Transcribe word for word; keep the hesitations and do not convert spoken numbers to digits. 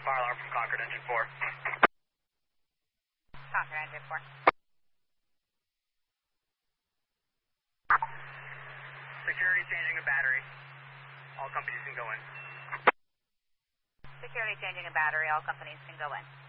Fire alarm from Concord Engine four. Concord Engine four. Security changing a battery. All companies can go in. Security changing a battery. All companies can go in.